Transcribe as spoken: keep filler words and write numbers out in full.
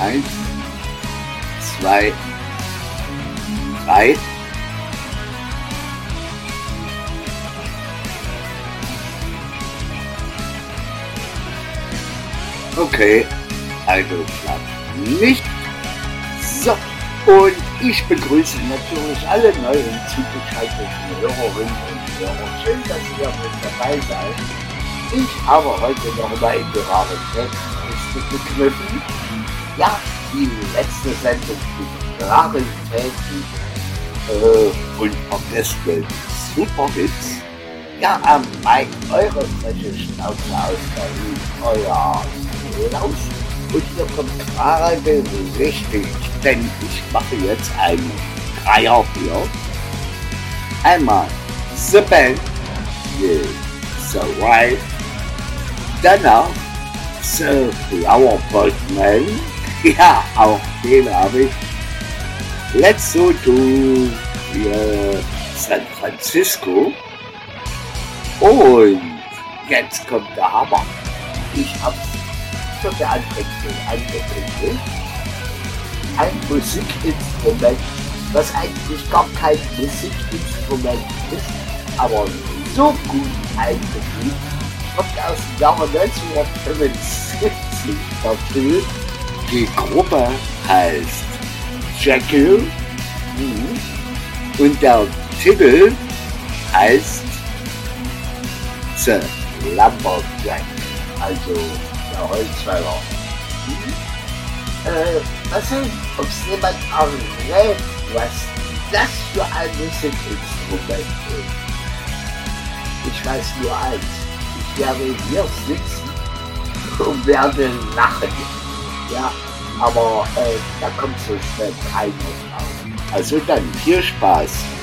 Eins, zwei, drei. Okay, also klappt nicht. So, und ich begrüße natürlich alle neuen zugeschalteten Hörerinnen und Hörer. Schön, dass ihr mit dabei seid. Ich habe heute nochmal in die Raritätenliste gegriffen. Ja, die letzte Sendung mit Raritäten äh, und Orchester Superhits. Ja, am Mai, eure freche Schnauze aus Berlin, euer Laus. Und hier kommt gerade richtig, denn ich mache jetzt einen Dreier hier. Einmal The Band with The Wild, danach The Flower Pot Man, ja, auch den habe ich. Let's go to uh, San Francisco. Und jetzt kommt der Hammer. Ich hab's schon der Anfänge angekündigt. Ein Musikinstrument, was eigentlich gar kein Musikinstrument ist, aber so gut eingefügt, kommt aus dem Jahre neunzehnhundertfünfundsiebzig dazu. Die Gruppe heißt Jekyll und der Titel heißt The Lumberjack, also der Holzfäller. Äh, was denn, ob es jemand errät, was das für ein Musikinstrument ist? Ich weiß nur eins, ich werde hier sitzen und werde lachen. Ja, aber äh, da kommt so schnell keiner drauf. Also dann viel Spaß.